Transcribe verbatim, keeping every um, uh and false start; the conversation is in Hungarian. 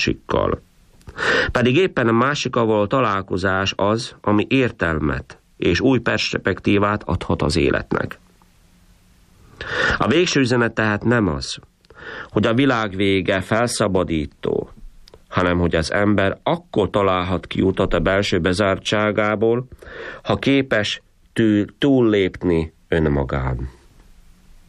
másikkal. Pedig éppen a másikkal való találkozás az, ami értelmet és új perspektívát adhat az életnek. A végső üzenet tehát nem az, hogy a világ vége felszabadító, hanem hogy az ember akkor találhat ki utat a belső bezártságából, ha képes túllépni önmagán.